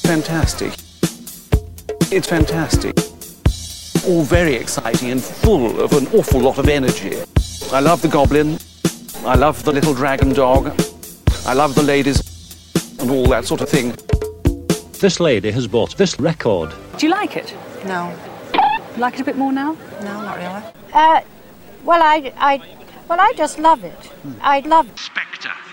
fantastic. It's fantastic. All very exciting and full of an awful lot of energy. I love the goblin. I love the little dragon dog. I love the ladies and all that sort of thing. This lady has bought this record. Do you like it? No. You like it a bit more now? No, not really. Well, I just love it. I love Spectre.